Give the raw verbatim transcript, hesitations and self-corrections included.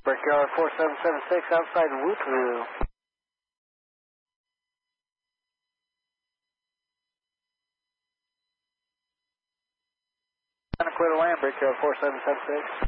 Brickyard four seven seven six outside Wootloo. Santa Clara Land, Brickyard four seven seven six.